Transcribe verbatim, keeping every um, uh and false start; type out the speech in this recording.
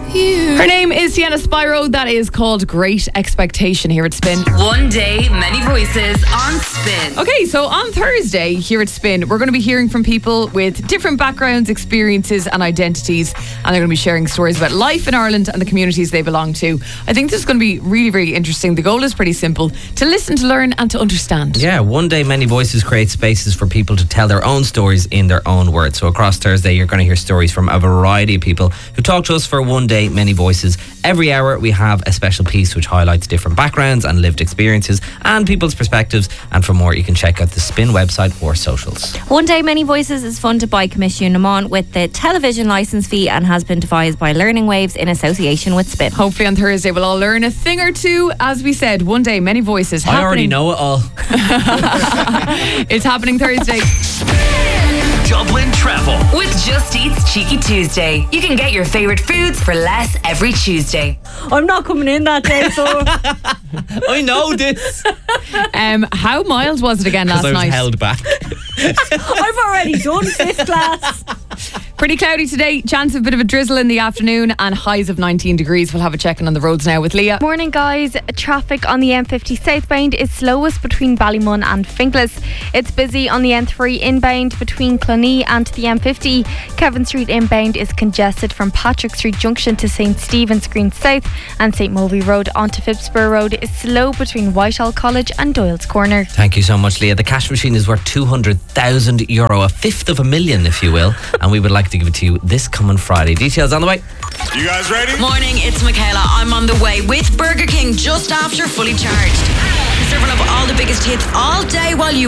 you. Her name is Sienna Spyro. That is called Great Expectation here at Spin. One day, many voices on Spin. Okay, so on Thursday here at Spin, we're going to be hearing from people with different backgrounds, experiences and identities, and they're going to be sharing stories about life in Ireland and the communities they belong to. I think this is going to be really, really interesting. The goal is pretty simple: to listen, to learn and to understand. Yeah, one day many voices create spaces for people to tell their own stories in their own words. So across Thursday, you're going to hear stories from a variety of people who talk to us for One Day Many Voices. Every hour we have a special piece which highlights different backgrounds and lived experiences and people's perspectives. And for more, you can check out the Spin website or socials. One Day Many Voices is funded by Commission Naman with the television licence fee and has been devised by Learning Waves in association with Spin. Hopefully on Thursday we'll all learn a thing or two. As we said, One Day Many Voices happening. I already know it all. It's happening Thursday. Dublin Travel with Just Eat's Cheeky Tuesday. You can get your favourite foods for less every Tuesday. I'm not coming in that day, so I know this. Um, how mild was it again last I was night? held back. I've already done fifth class. Pretty cloudy today, chance of a bit of a drizzle in the afternoon and highs of nineteen degrees. We'll have a check-in on the roads now with Leah. Morning guys, traffic on the M fifty southbound is slowest between Ballymun and Finklas. It's busy on the N three inbound between Clonee and the M fifty. Kevin Street inbound is congested from Patrick Street Junction to St Stephen's Green South, and St Mulvey Road onto Phipsborough Road is slow between Whitehall College and Doyle's Corner. Thank you so much, Leah. The cash machine is worth two hundred thousand euro, a fifth of a million if you will, and we would like to give it to you this coming Friday. Details on the way. You guys ready? Morning, it's Michaela. I'm on the way with Burger King just after Fully Charged. Serving up all the biggest hits all day while you